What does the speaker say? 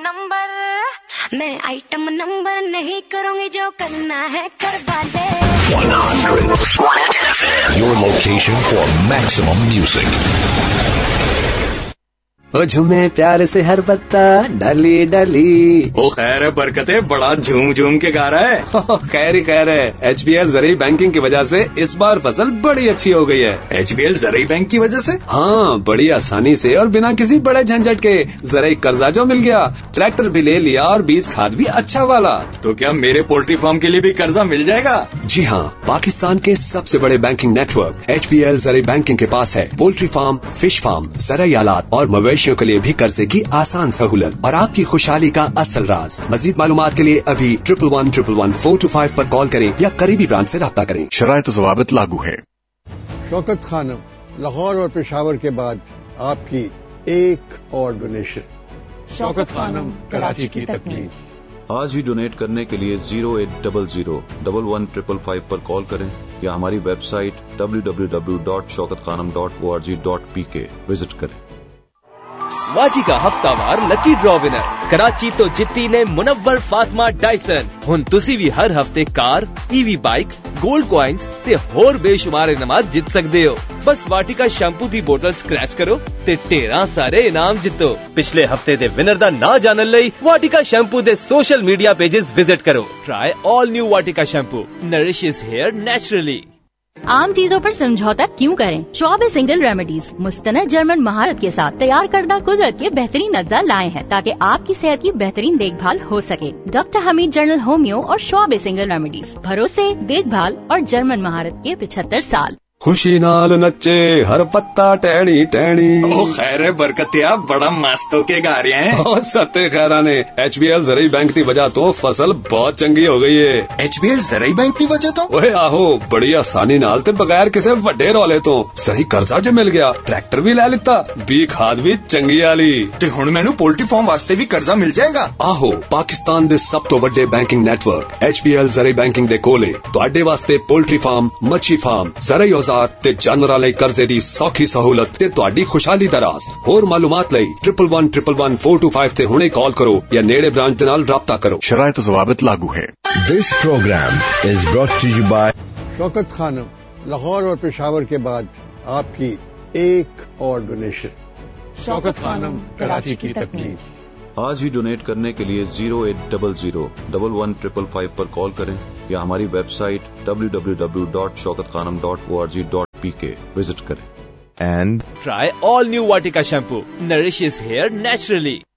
Number, मैं item number नहीं करूंगी, जो करना है करवा दे। 100 FM, your location for maximum music. वो झूमे प्यार से हर पत्ता डली डली। ओ खैर है बरकते, बड़ा झूम झूम के गा रहा है। खैर ही खैर है। HBL ज़रूरी बैंकिंग की वजह से इस बार फसल बड़ी अच्छी हो गई है। HBL ज़रूरी बैंक की वजह से? हाँ, बड़ी आसानी से और बिना किसी बड़े झंझट के ज़रूरी कर्जा जो मिल गया, ट्रैक्टर भी ले लिया और बीज खाद भी अच्छा वाला। तो क्या मेरे पोल्ट्री फार्म के लिए भी कर्जा मिल जाएगा? जी हाँ, पाकिस्तान के सबसे बड़े बैंकिंग नेटवर्क HBL ज़रूरी बैंकिंग के पास है पोल्ट्री फार्म, फिश फार्म, ज़राई आलात और मवेशियों के लिए भी कर्जे की आसान सहूलत और आपकी खुशहाली का असल राज। मजीद मालूमात के लिए अभी 11111425 पर कॉल करें या करीबी ब्रांच से राब्ता करें। शराइत और ज़वाबित लागू है। शौकत खानम, लाहौर और पेशावर के बाद आपकी एक और डोनेशन। शौकत खानम, कराची की तकमील। आज ही डोनेट करने के लिए 0800-111555 पर कॉल करें या हमारी वेबसाइट www.shaukatkhanam.org.pk विजिट करें। वाजी का हफ्तावार लकी ड्रॉ विनर कराची तो जित्ती ने मुनव्वर फातिमा डाइसन। हुन तुसी भी हर हफ्ते car, EV bike, gold coins ते होर बेशुमार इनामात जित सकदे हो। बस वाटिका शैम्पू दी बोतल स्क्रैच करो ते 13 सारे इनाम जितो। पिछले हफ्ते दे विनर दा ना जानन लई वाटिका शैम्पू दे सोशल मीडिया पेजेस विजिट करो। ट्राई ऑल न्यू वाटिका शैम्पू, नरिशेस हेयर नेचुरली। आम चीजों पर समझौता क्यों करें? शॉब सिंगल रेमेडीज मुस्तनद जर्मन महारत के साथ तैयार करदा कुदरत के बेहतरीन अज्जा लाए हैं ताकि आपकी सेहत की बेहतरीन देखभाल हो सके। डॉक्टर हमीद जनरल होमियो और शॉब सिंगल रेमेडीज, भरोसे, देखभाल और जर्मन महारत के 75 साल। खुशी नाल नच्चे हर पत्ता टहनी टहनी। ओ खैर है बरकतिया, बड़ा मस्त होके गा रहे हैं। ओ सत्ते खैरा ने HBL ज़रूरी बैंक की वजह तो फसल बहुत चंगी हो गई है। HBL ज़रूरी बैंक की वजह तो? ओए आहो, बड़ी आसानी नाल ते बगैर किसी वड्डे रौले तो सही कर्जा जो मिल गया, ट्रैक्टर भी ले लिता, बी खाद भी चंगी आली। ते हुण मैनू पोल्ट्री फार्म वास्ते भी कर्जा मिल जाएगा? आहो, पाकिस्तान दे सब तो वड्डे बैंकिंग नेटवर्क HBL ज़रूरी बैंकिंग दे कोले तुहाडे वास्ते पोल्ट्री फार्म, मच्छी फार्म, ज़रूरी ते जानवरां लई कर्जे दी सौखी सहूलत ते तुहाडी खुशहाली दा राज। होर मालूमात लई 11111425 ते हुणे कॉल करो या नेड़े ब्रांच दे नाल राब्ता करो। शराइत और ज़वाबित लागू है। This program is brought to you by Shaukat Khanam, Lahore और पेशावर के बाद आपकी एक और डोनेशन। शौकत खानम, कराची की तकमील। आज ही डोनेट करने के लिए 0800-111555 पर कॉल करें या हमारी वेबसाइट www.shaukatkhanam.org.pk विजिट करें। and try all new Vatika shampoo, nourishes hair naturally.